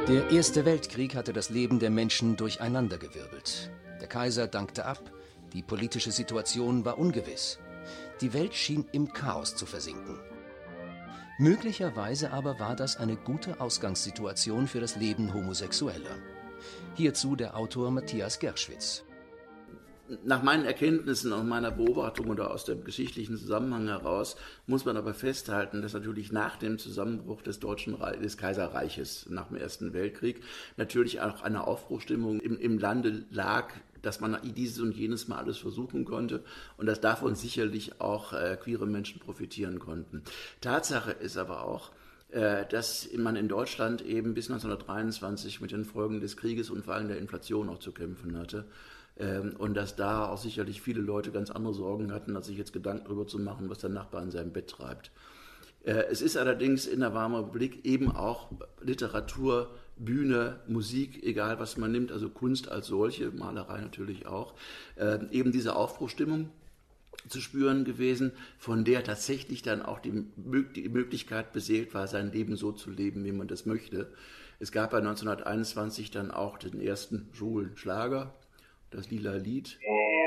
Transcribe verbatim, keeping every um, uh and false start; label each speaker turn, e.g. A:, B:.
A: Der Erste Weltkrieg hatte das Leben der Menschen durcheinandergewirbelt. Der Kaiser dankte ab, die politische Situation war ungewiss. Die Welt schien im Chaos zu versinken. Möglicherweise aber war das eine gute Ausgangssituation für das Leben Homosexueller. Hierzu der Autor Matthias Gerschwitz.
B: Nach meinen Erkenntnissen und meiner Beobachtung oder aus dem geschichtlichen Zusammenhang heraus muss man aber festhalten, dass natürlich nach dem Zusammenbruch des Deutschen Reich, des Kaiserreiches nach dem Ersten Weltkrieg natürlich auch eine Aufbruchstimmung im, im Lande lag, dass man dieses und jenes mal alles versuchen konnte und dass davon sicherlich auch äh, queere Menschen profitieren konnten. Tatsache ist aber auch, äh, dass man in Deutschland eben bis neunzehnhundertdreiundzwanzig mit den Folgen des Krieges und vor allem der Inflation auch zu kämpfen hatte. Ähm, und dass da auch sicherlich viele Leute ganz andere Sorgen hatten, als sich jetzt Gedanken darüber zu machen, was der Nachbar in seinem Bett treibt. Äh, es ist allerdings in der Weimarer Republik eben auch Literatur, Bühne, Musik, egal was man nimmt, also Kunst als solche, Malerei natürlich auch, äh, eben diese Aufbruchstimmung zu spüren gewesen, von der tatsächlich dann auch die, die Möglichkeit beseelt war, sein Leben so zu leben, wie man das möchte. Es gab ja neunzehnhunderteinundzwanzig dann auch den ersten schwulen Schlager, das Lila Lied.